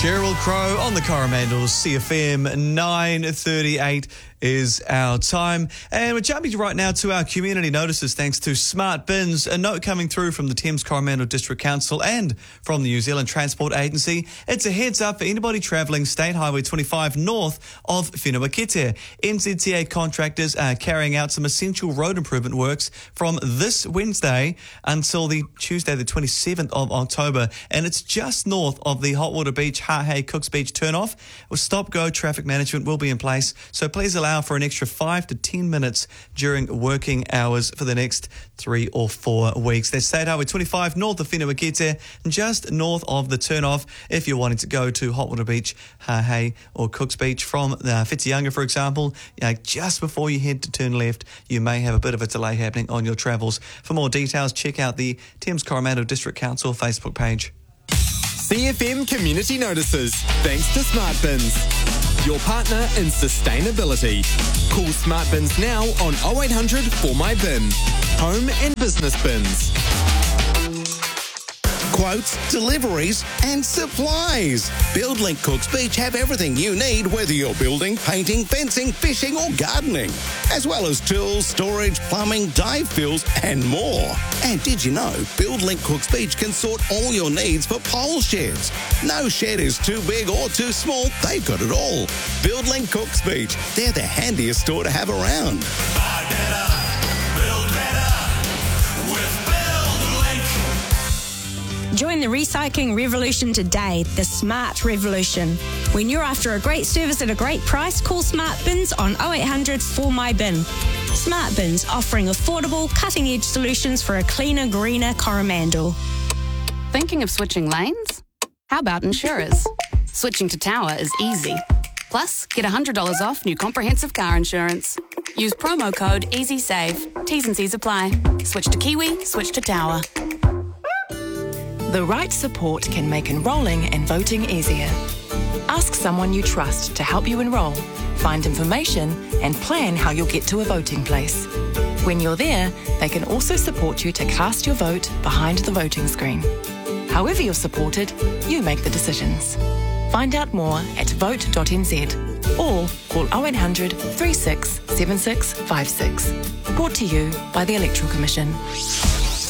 Cheryl Crow on the Coromandel CFM 9:38 is our time. And we're jumping right now to our community notices thanks to Smart Bins. A note coming through from the Thames Coromandel District Council and from the New Zealand Transport Agency. It's a heads up for anybody travelling State Highway 25 north of Whenua-Kete. NZTA contractors are carrying out some essential road improvement works from this Wednesday until the Tuesday the 27th of October. And it's just north of the Hotwater Beach, Hahei Cooks Beach turnoff. Stop-go traffic management will be in place, so please allow for an extra 5 to 10 minutes during working hours for the next 3 or 4 weeks. There's State Highway 25 north of Whenua-Kete, just north of the turnoff. If you're wanting to go to Hotwater Beach, Hahei or Cooks Beach from Whitianga, for example, just before you head to turn left, you may have a bit of a delay happening on your travels. For more details, check out the Thames Coromandel District Council Facebook page. CFM Community Notices, thanks to Smart Bins, your partner in sustainability. Call Smart Bins now on 0800 for my bin. Home and business bins. Quotes, deliveries and supplies. BuildLink Cooks Beach have everything you need, whether you're building, painting, fencing, fishing or gardening, as well as tools, storage, plumbing, dive fills and more. And did you know BuildLink Cooks Beach can sort all your needs for pole sheds? No shed is too big or too small, they've got it all. BuildLink Cooks Beach, they're the handiest store to have around. Buy better, build better with BuildLink. Join the recycling revolution today, the Smart Revolution. When you're after a great service at a great price, call Smart Bins on 0800 for my bin. Smart Bins, offering affordable, cutting-edge solutions for a cleaner, greener Coromandel. Thinking of switching lanes? How about insurers? Switching to Tower is easy. Plus, get $100 off new comprehensive car insurance. Use promo code EasySave. T's and C's apply. Switch to Kiwi, switch to Tower. The right support can make enrolling and voting easier. Ask someone you trust to help you enrol, find information and plan how you'll get to a voting place. When you're there, they can also support you to cast your vote behind the voting screen. However you're supported, you make the decisions. Find out more at vote.nz or call 0800 36 7656. Brought to you by the Electoral Commission.